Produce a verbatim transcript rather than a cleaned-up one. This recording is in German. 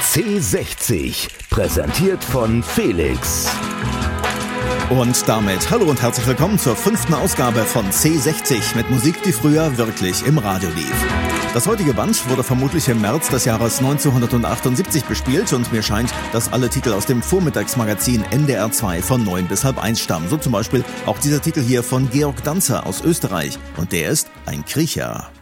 C sechzig, präsentiert von Felix. Und damit hallo und herzlich willkommen zur fünften Ausgabe von C sechzig mit Musik, die früher wirklich im Radio lief. Das heutige Band wurde vermutlich im März des Jahres neunzehnhundertachtundsiebzig bespielt und mir scheint, dass alle Titel aus dem Vormittagsmagazin N D R zwei von neun bis halb eins stammen. So zum Beispiel auch dieser Titel hier von Georg Danzer aus Österreich. Und der ist ein Kriecher.